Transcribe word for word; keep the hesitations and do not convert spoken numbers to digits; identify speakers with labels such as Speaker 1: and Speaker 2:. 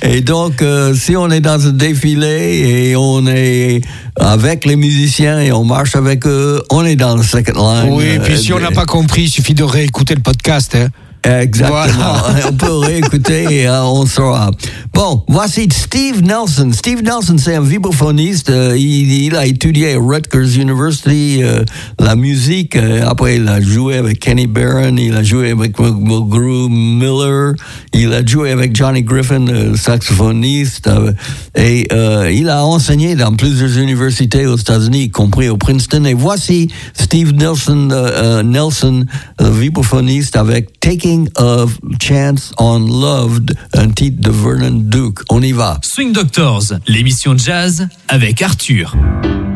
Speaker 1: Et donc, euh, si on est dans un défilé et on est avec les musiciens et on marche avec eux, on est dans le second line.
Speaker 2: Oui, et puis euh, si on n'a pas compris, il suffit de réécouter le podcast. Hein.
Speaker 1: Exactement. Voilà. On peut réécouter et euh, on saura. Bon, voici Steve Nelson. Steve Nelson, c'est un vibraphoniste. Euh, il, il a étudié à Rutgers University euh, la musique. Euh, après, il a joué avec Kenny Barron. Il a joué avec Mulgrew Miller. Il a joué avec Johnny Griffin, le saxophoniste. Euh, et euh, il a enseigné dans plusieurs universités aux États-Unis, y compris au Princeton. Et voici Steve Nelson, euh, Nelson, le vibraphoniste, avec Taking of Chance on Loved, un titre de Vernon Duke. On y va.
Speaker 3: Swing Doctors, l'émission jazz avec Arthur.